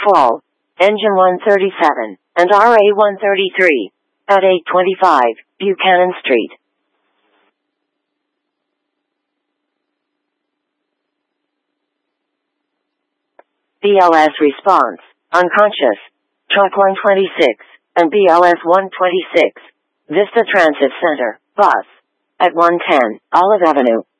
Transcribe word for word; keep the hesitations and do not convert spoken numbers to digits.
fall, engine one thirty-seven, and R A one thirty-three, at eight twenty-five, Buchanan Street. B L S response, unconscious, truck one twenty-six, and B L S one twenty-six, Vista Transit Center, bus, at one ten, Olive Avenue.